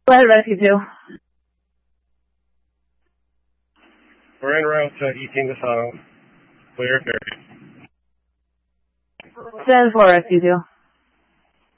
Go ahead, Rescue 2. We're en route to 18 to South. Clear ferry. Stand for Rescue 2.